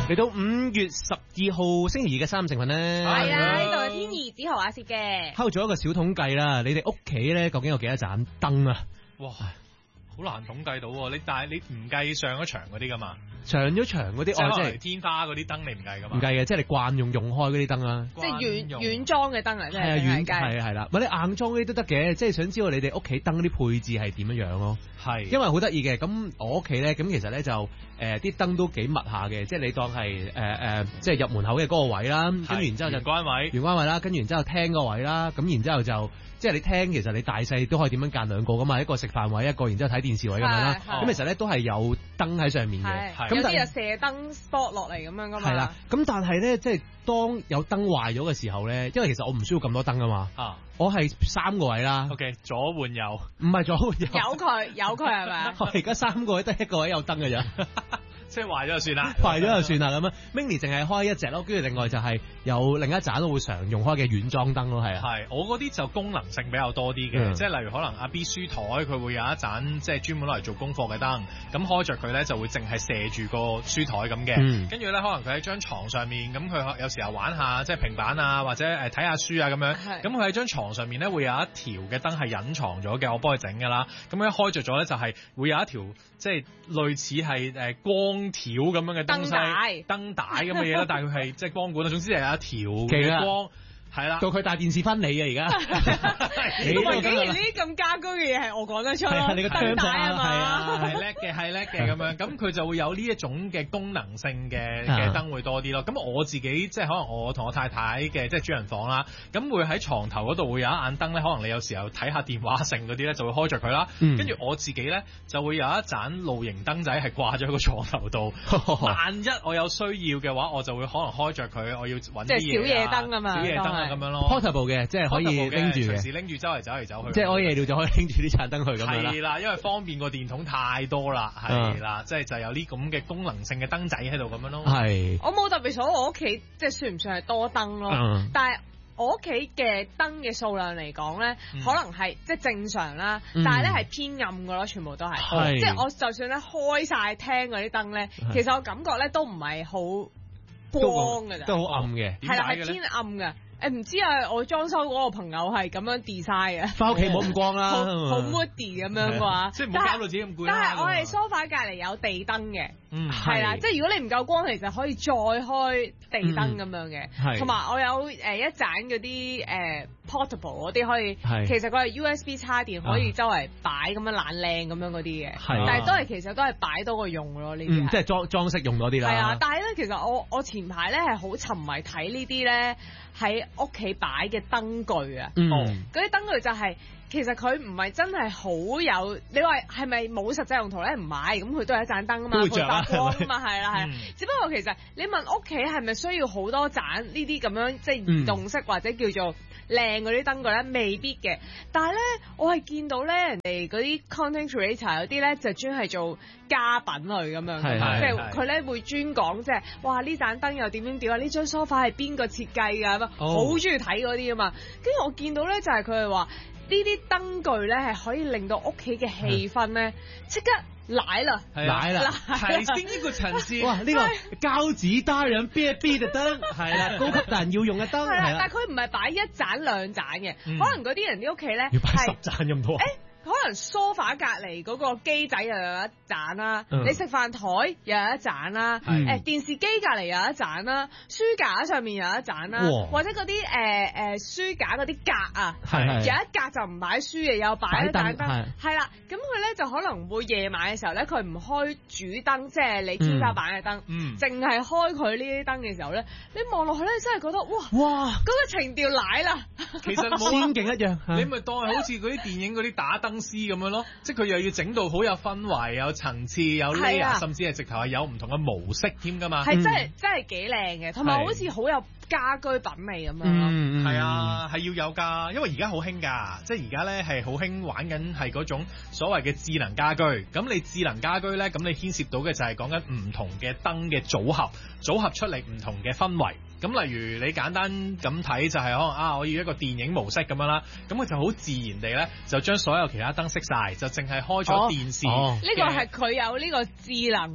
嚟到5月12號星期二嘅3成份咧， 係啊，呢度係天兒子豪阿攝嘅。 敲咗一個小統計啦，你哋屋企咧究竟有幾多盞燈啊？ 哇，好難統計到喎！但係你唔計上咗場嗰啲噶嘛？ 上咗場嗰啲， 即係即係天花嗰啲燈，你唔計噶嘛？ 唔計嘅，即係你慣用開嗰啲燈啦。 即係軟裝嘅燈嚟，即係係啦，或者硬裝嗰啲都得嘅，即係想知道你哋屋企燈嗰啲配置係點樣樣咯。 係， 因為好得意嘅，咁我屋企咧，咁其實咧就啲燈都幾密下嘅，即係你當係即係入門口嘅嗰個位啦，跟住然之後就玄關位啦，跟住然之後廳個位啦，咁然之後就即係你廳其實你大細都可以點樣間兩個噶嘛，一個食飯位，一個然之後睇電視位咁樣啦。咁其實咧都係有燈喺上面嘅， 有啲就射燈 spot 落嚟咁樣噶嘛。 係啦，咁但係咧即係當有燈壞咗嘅時候咧，因為其實我唔需要咁多燈啊嘛，我係3個位啦。 OK， 左換右， 唔係左換右， 有佢係咪啊？ 我而家3個位得1個位有燈嘅啫。 即係壞咗就算啦， 壞咗就算啦咁樣。Mini 淨係開一隻咯，跟住另外就係有另一盞都會常用開嘅軟裝燈咯，係啊。 係，我嗰啲就功能性比較多啲嘅，即係例如可能阿 B 書台佢會有一盞即係專門攞嚟做功課嘅燈，咁開着佢咧就會淨係射住個書台咁嘅，跟住咧可能佢喺張床上面，咁佢有時候玩下即係平板啊或者睇下書啊咁樣，咁佢喺張床上面咧會有一條嘅燈係隱藏咗嘅，我幫佢整㗎啦，咁一開着咗咧就係會有一條即係類似係光條咁樣嘅燈帶咁嘅嘢啦，但係佢係即係光管啦，總之係有一條嘅光。係啦，到佢帶電視分你啊而家， 咁竟然呢啲咁家居嘅嘢係我講得出咯， 你個燈帶啊嘛， 係叻嘅咁樣，咁佢就會有呢一種嘅功能性嘅燈會多啲咯。咁我自己即係可能我同我太太嘅即係主人房啦，咁會喺床頭嗰度會有一盞燈咧，可能你有時候睇下電話剩嗰啲咧就會開着佢啦。跟住我自己咧就會有一盞露營燈仔係掛咗喺個床頭度，萬一我有需要嘅話，我就會可能開着佢，我要揾啲嘢， 即係小夜燈啊嘛， 小夜燈咁樣咯 ，portable 嘅，即係可以拎住嘅， 隨時拎住周圍走嚟走去， 即係屙夜尿就可以拎住啲盞燈去咁樣啦。 係啦，因為方便個電筒太多啦，係啦，即係就有呢咁嘅功能性嘅燈仔喺度咁樣咯。 係， 我冇特別數我屋企即係算唔算係多燈咯，但係我屋企嘅燈嘅數量嚟講咧，可能係即係正常啦，但係咧係偏暗㗎咯，全部都係，即係我就算咧開晒廳嗰啲燈咧，其實我感覺咧都唔係好光㗎咋， 都好暗嘅， 係啦，係偏暗㗎。唔知啊，我裝修嗰個朋友係咁樣 design 嘅， 翻屋企冇咁光啦， 好 moody 咁樣啩， 即係唔好搞到自己咁攰。 但係我哋梳化隔離有地燈嘅，係啦，即係如果你唔夠光，其實可以再開地燈咁樣嘅，同埋我有一盞嗰啲portable 嗰啲可以，其實佢係 USB 插電可以周圍擺咁樣懶靚咁樣嗰啲嘅，但係其實都係擺多個用咯呢啲， 即係裝飾用多啲啦。 係啊，但係咧其實我前排咧係好沉迷睇呢啲咧喺屋企擺嘅燈具啊，嗰啲燈具就係其實佢唔係真係好有，你話係咪冇實際用途咧？唔係，咁佢都係一盞燈啊嘛，佢發光啊嘛，係啦係。只不過其實你問屋企係咪需要好多盞呢啲咁樣即係移動式或者叫做靚嗰啲燈具咧？未必嘅。但係咧，我係見到咧人哋嗰啲 content creator 有啲咧就專係做家品類咁樣，即係佢咧會專講即係哇呢盞燈又點樣點啊？呢張梳化係邊個設計㗎？咁啊好中意睇嗰啲啊嘛。跟住我見到咧就係佢哋話。呢啲燈具咧係可以令到屋企嘅氣氛咧即刻奶啦， 提升呢個層次。 哇！呢個膠紙大人 B&B 嘅燈係啦，高級但要用嘅燈係啦， 但係佢唔係擺一盞兩盞嘅，可能嗰啲人啲屋企咧要擺10盞咁多。 可能梳化隔離嗰個機仔又有一盞啦，你食飯台又有一盞啦，電視機隔離有一盞啦，書架上面有一盞啦，或者嗰啲書架嗰啲格啊，有一格就唔擺書嘅，有擺一盞燈，係啦，咁佢咧就可能會夜晚嘅時候咧，佢唔開主燈，即係你天花板嘅燈，淨係開佢呢啲燈嘅時候咧，你望落去咧真係覺得哇，嗰個情調奶啦， 其實仙境一樣， 你咪當係好似嗰啲電影嗰啲打燈師咁樣咯，即係佢又要整到好有氛圍、有層次、有 layer，甚至係直頭係有唔同嘅模式添㗎嘛。 係真係幾靚嘅，同埋好似好有家居品味咁樣咯。 係啊，係要有㗎，因為而家好興㗎，即係而家咧係好興玩緊係嗰種所謂嘅智能家居。咁你智能家居咧，咁你牽涉到嘅就係講緊唔同嘅燈嘅組合出嚟唔同嘅氛圍。咁例如你簡單咁睇就係可能我要一個電影模式咁樣啦，咁佢就好自然地咧就將所有其他燈熄晒，就淨係開咗電視。 呢個係佢有呢個智能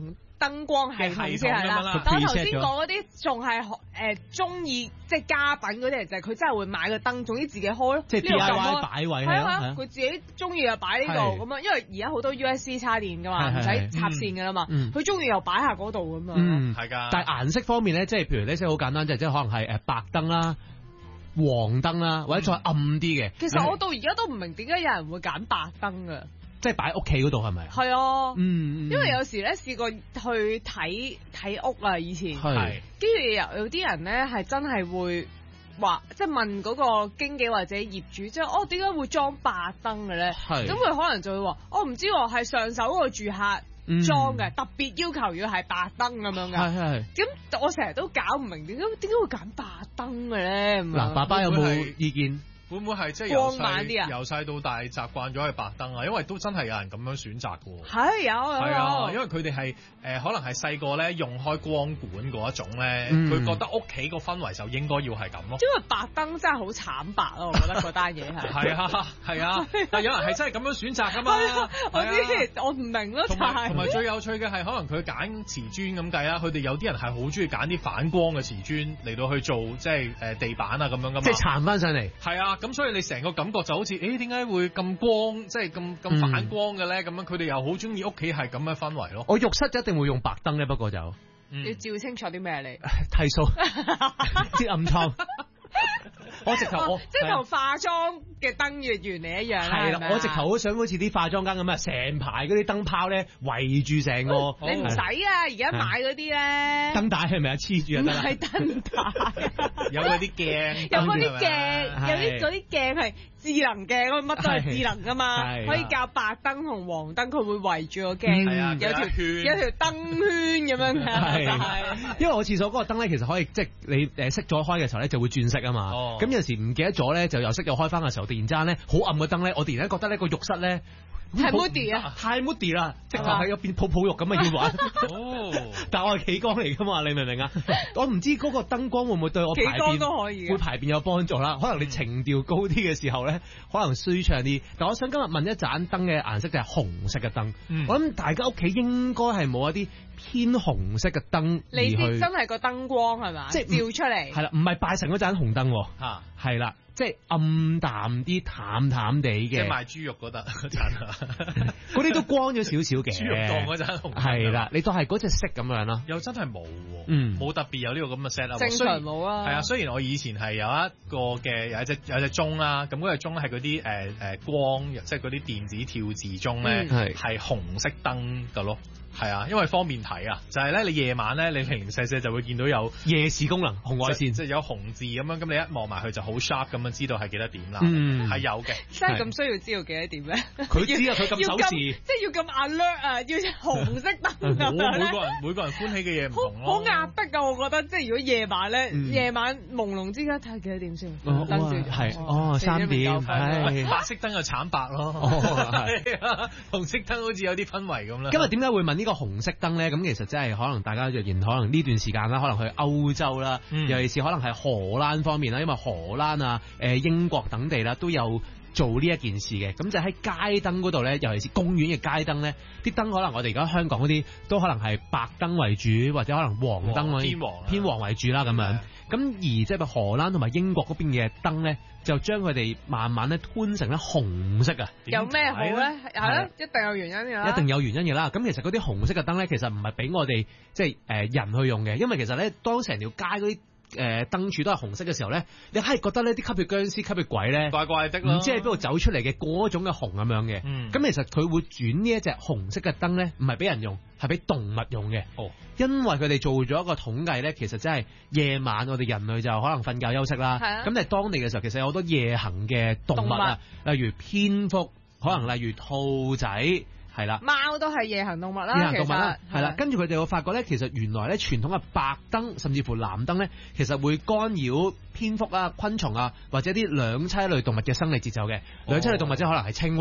燈光系統先係啦。但我頭先講嗰啲仲係中意即係家品嗰啲人，就係佢真係會買個燈，總之自己開咯。 即係 DIY 擺位係啊， 佢自己中意就擺呢度咁樣，因為而家好多 USB 插電噶嘛，唔使插線噶啦嘛。佢中意又擺下嗰度咁樣。係㗎。但係顏色方面咧，即係譬如呢些好簡單，即係可能係白燈啦、黃燈啦，或者再暗啲嘅。其實我到而家都唔明點解有人會揀白燈㗎。即係擺屋企嗰度係咪？係啊，因為有時咧試過去睇屋啊，以前，跟住有啲人咧係真係會話，即係問嗰個經紀或者業主，即係點解會裝白燈嘅咧？咁佢可能就會話，唔知喎，係上手嗰個住客裝嘅，特別要求要係白燈咁樣嘅。咁我成日都搞唔明點解會揀白燈嘅咧？ 嗱，爸爸有冇意見？ 會唔會係即係由細到大習慣咗係白燈啊？因為都真係有人咁樣選擇嘅喎。係有，因為佢哋係可能係細個咧用開光管嗰一種咧，佢覺得屋企個氛圍就應該要係咁咯。因為白燈真係好慘白咯，我覺得嗰單嘢係。係啊，但有人係真係咁樣選擇㗎嘛？我唔明咯，同埋最有趣嘅係可能佢揀瓷磚咁計啦，佢哋有啲人係好中意揀啲反光嘅瓷磚嚟到去做即係地板啊咁樣㗎嘛。即係撐翻上嚟。係啊。咁所以你成個感覺就好似，點解會咁光，即係咁反光嘅咧？咁樣佢哋又好中意屋企係咁嘅氛圍咯。我浴室一定會用白燈咧，不過就要照清楚啲咩你剃鬚、啲暗瘡。我直頭即係同化妝嘅燈嘅原理一樣。係啦，我直頭好想好似啲化妝間咁啊，成排嗰啲燈泡咧圍住成個。你唔使啊，而家買嗰啲咧。燈帶係咪啊？黐住啊得啦。唔係燈帶，有嗰啲鏡，有嗰啲鏡，有啲鏡係智能鏡，乜都係智能噶嘛，可以較白燈同黃燈，佢會圍住個鏡，有條燈圈咁樣嘅。係，因為我廁所嗰個燈咧，其實可以即係你熄咗開嘅時候咧，就會轉色啊嘛。咁有時唔記得咗咧，就又熄又開翻嘅時候，突然之間咧好暗嘅燈咧，我突然間覺得呢個浴室咧太 moody 啊，太 moody 啦，直頭喺入邊泡泡浴咁啊要玩。但係我係企缸嚟噶嘛，你明唔明啊？我唔知嗰個燈光會唔會對我排便都可以會排便有幫助啦。可能你情調高啲嘅時候咧，可能舒暢啲。但我想今日問一盞燈嘅顏色就係紅色嘅燈。我諗大家屋企應該係冇一啲偏紅色嘅燈。你知真係個燈光係嘛？即係照出嚟。係啦，唔係拜神嗰盞紅燈。嚇，係啦。即係暗淡啲、淡淡地嘅，即係賣豬肉嗰陣嗰陣，嗰啲都光咗少少嘅。豬肉檔嗰陣紅係啦，你都係嗰隻色咁樣咯。又真係冇，冇特別有呢個咁嘅 set 啊。正常冇啊。係啊，雖然我以前係有一個嘅有隻鐘啦，咁嗰隻鐘係嗰啲光，即係嗰啲電子跳字鐘咧，係紅色燈㗎咯。係啊，因為方便睇啊，就係咧你夜晚咧，你零零舍舍就會見到有夜視功能，紅外線，即係有紅字咁樣，咁你一望埋去就好 sharp 咁樣知道係幾多點啦。係有嘅。真係咁需要知道幾多點咧？佢知啊，佢咁手勢，即係要咁 alert 啊，要紅色燈。每個人歡喜嘅嘢唔同咯。好壓迫㗎，我覺得，即係如果夜晚咧，夜晚朦朧之間睇下幾多點先。燈住係3點，白色燈就慘白咯。紅色燈好似有啲氛圍咁啦。今日點解會問呢個紅色燈咧？咁其實真係可能大家若然可能呢段時間啦，可能去歐洲啦，尤其是可能係荷蘭方面啦，因為荷蘭啊、英國等地啦都有做呢一件事嘅。咁就喺街燈嗰度咧，尤其是公園嘅街燈咧，啲燈可能我哋而家香港嗰啲都可能係白燈為主，或者可能黃燈偏黃為主啦咁樣。咁而即係荷蘭同埋英國嗰邊嘅燈咧，就將佢哋慢慢咧吞成咧紅色啊！有咩好咧？係咯，一定有原因嘅啦。一定有原因嘅啦。咁其實嗰啲紅色嘅燈咧，其實唔係俾我哋即係人去用嘅，因為其實咧，當成條街嗰啲燈柱都係紅色嘅時候咧，你係覺得呢啲吸血僵屍、吸血鬼咧，怪怪的咯，唔知喺邊度走出嚟嘅嗰種嘅紅咁樣嘅。咁其實佢會轉呢一隻紅色嘅燈咧，唔係俾人用，係俾動物用嘅。因為佢哋做咗一個統計咧，其實真係夜晚我哋人類就可能瞓覺休息啦。咁但係當地嘅時候，其實有好多夜行嘅動物啊，例如蝙蝠，可能例如兔仔。係啦，貓都係夜行動物啦，夜行動物啦，係啦。跟住佢哋會發覺咧，其實原來咧傳統嘅白燈，甚至乎藍燈咧，其實會干擾蝙蝠啊、昆蟲啊，或者啲兩棲類動物嘅生理節奏嘅。兩棲類動物即係可能係青蛙、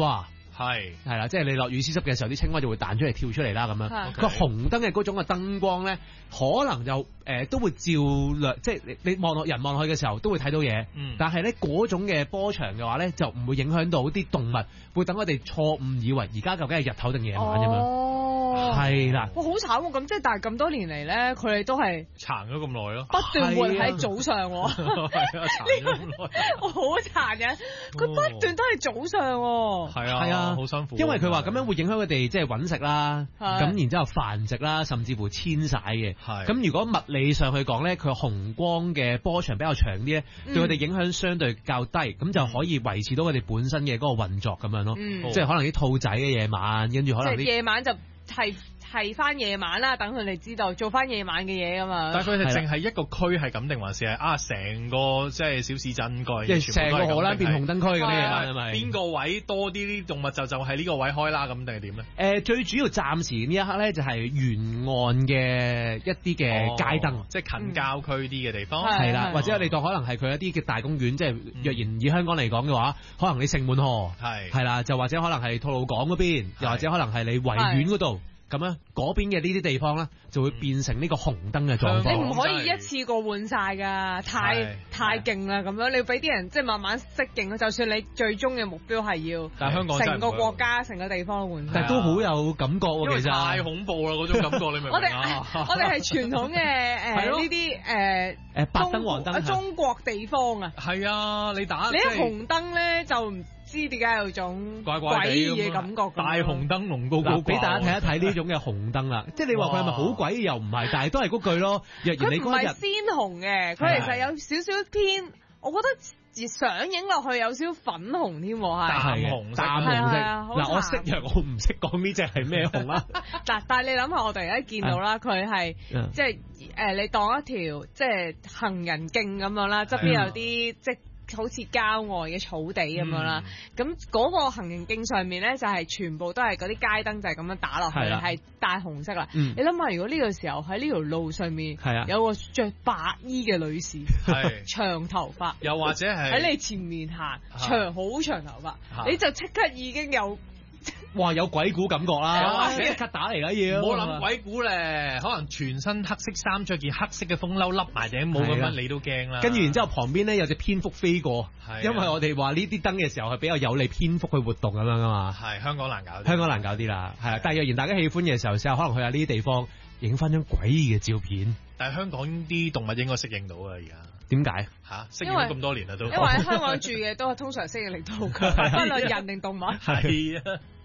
係啦，即係你落雨濕濕嘅時候，啲青蛙就會彈出嚟跳出嚟啦咁樣。個紅燈嘅嗰種嘅燈光咧，可能就都會照亮，即係你望落人望落去嘅時候都會睇到嘢。但係咧嗰種嘅波長嘅話咧，就唔會影響到啲動物，會等我哋錯誤以為而家究竟係日頭定夜晚咁樣。係啦， 哇，好慘喎！咁即係但係咁多年嚟咧，佢哋都係殘咗咁耐咯， 不斷活喺早上。 係啊，殘咗咁耐， 好殘忍，佢不斷都係早上。 係啊，好辛苦。 因為佢話咁樣會影響佢哋即係揾食啦，咁然之後繁殖啦，甚至乎遷徙嘅。咁如果物理上去講咧，佢紅光嘅波長比較長啲咧，對佢哋影響相對較低，咁就可以維持到佢哋本身嘅嗰個運作咁樣咯。即係可能啲兔仔嘅夜晚，跟住可能啲夜晚就係翻夜晚啦，等佢哋知道做翻夜晚嘅嘢噶嘛。 但係佢哋淨係一個區係咁定還是係成個即係小市鎮個， 即係成個荷蘭變紅燈區咁嘅嘢係咪？ 邊個位多啲啲動物就係呢個位開啦，咁定係點咧？ 最主要暫時呢一刻咧就係沿岸嘅一啲嘅街燈， 即係近郊區啲嘅地方係啦，或者你當可能係佢一啲嘅大公園，即係若然以香港嚟講嘅話，可能你城門河係啦，就或者可能係吐露港嗰邊，又或者可能係你維園嗰度。咁啊，嗰邊嘅呢啲地方咧，就會變成呢個紅燈嘅狀況。 你唔可以一次過換晒㗎，太勁啦咁樣，你要俾啲人即係慢慢適應。就算你最終嘅目標係要， 但係香港成個國家、成個地方都換， 但係都好有感覺喎。其實太恐怖啦嗰種感覺，你明唔明啊？ 我哋係傳統嘅呢啲白燈黃燈中國地方啊。 係啊，你一紅燈咧就唔知點解有種怪怪詭異嘅感覺。 大紅燈籠高高掛， 俾大家睇一睇呢種嘅紅燈啦。即係你話佢係咪好詭異又唔係，但係都係嗰句咯。若然你嗰日佢唔係鮮紅嘅，佢其實有少少偏，我覺得上映落去有少少粉紅添，係淡紅色。 嗱，我識若我唔識講呢隻係咩紅啦。 但係你諗下，我哋而家見到啦，佢係即係你當一條即係行人徑咁樣啦，側邊有啲即好似郊外嘅草地咁樣啦，咁嗰個行人徑上面咧就係全部都係嗰啲街燈，就係咁樣打落去，係帶紅色啦。你諗下，如果呢個時候喺呢條路上面有個着白衣嘅女士，長頭髮， 又或者係喺你前面行，好長頭髮，你就即刻已經有。 哇！有鬼故感覺啦，即刻打嚟啦要。 冇諗鬼故咧，可能全身黑色衫，着件黑色嘅風褸，笠埋頂帽咁樣，你都驚啦。 跟住然之後旁邊咧有隻蝙蝠飛過，因為我哋話呢啲燈嘅時候係比較有利蝙蝠去活動咁樣噶嘛。 係香港難搞啲， 香港難搞啲啦，係啊。但係若然大家喜歡嘅時候，試下可能去下呢啲地方影翻張詭異嘅照片。 但係香港啲動物應該適應到啊，而家。 點解適應咗咁多年啦都。 因為喺香港住嘅都係通常適應力都好強，不論人定動物。 係啊。